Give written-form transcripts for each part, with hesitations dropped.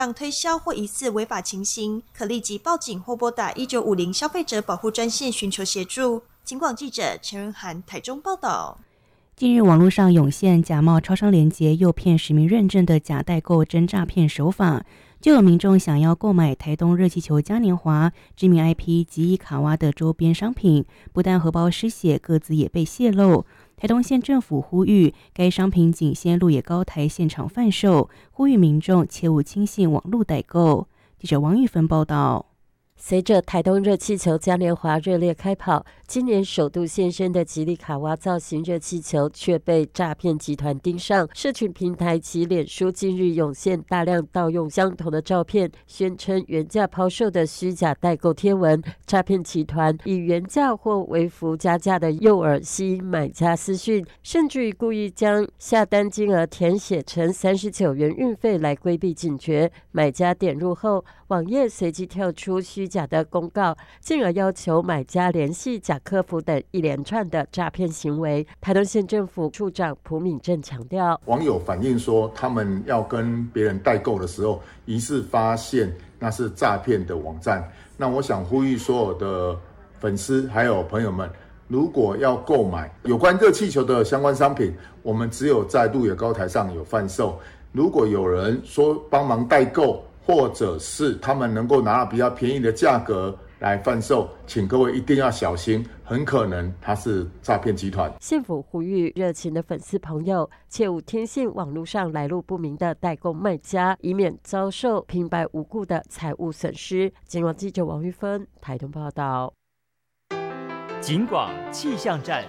推销或疑似违法情形，可立即报警或拨打1950消费者保护专线寻求协助。警广记者陈仁涵台中报道。 近日网络上涌现假冒超商连结诱骗实名认证的假代购真诈骗手法，就有民众想要购买台东热气球嘉年华知名 IP 吉伊卡哇的周边商品，不但荷包失血，个资也被泄露。台东县政府呼吁该商品仅限鹿野高台现场贩售，呼吁民众切勿轻信网络代购。记者王玉芬报道。 随着台东热气球嘉年华热烈开跑，今年首度现身的吉利卡哇造型热气球却被诈骗集团盯上。社群平台及脸书近日涌现大量盗用相同的照片，宣称原价抛售的虚假代购贴文。诈骗集团以原价或微幅加价的诱饵吸引买家私讯，甚至于故意将下单金额填写成39元运费来规避警觉。买家点入后，网页随即跳出虚假的公告，进而要求买家联系假客服等一连串的诈骗行为。台东县政府处长蒲敏正强调， 网友反映说，他们要跟别人代购的时候，疑似发现那是诈骗的网站。那我想呼吁所有的粉丝还有朋友们，如果要购买有关热气球的相关商品，我们只有在鹿野高台上有贩售。如果有人说帮忙代购，或者是他们能够拿到比较便宜的价格来贩售，请各位一定要小心，很可能他是诈骗集团。 县府呼吁热情的粉丝朋友切勿听信网络上来路不明的代购卖家，以免遭受平白无故的财务损失。警广记者王玉芬台东报道。 警广气象站。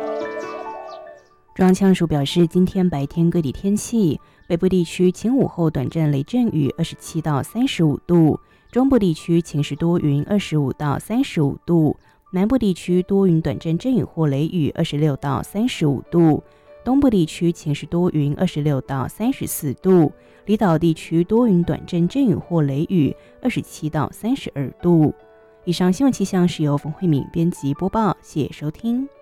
中央气象署表示，今天白天各地天气，北部地区晴午后短暂雷阵雨27到35度，中部地区晴时多云25到35度，南部地区多云短暂阵雨或雷雨26到35度，东部地区晴时多云26到34度，离岛地区多云短暂阵雨或雷雨27到32度。以上新闻气象是由冯慧敏编辑播报，谢谢收听。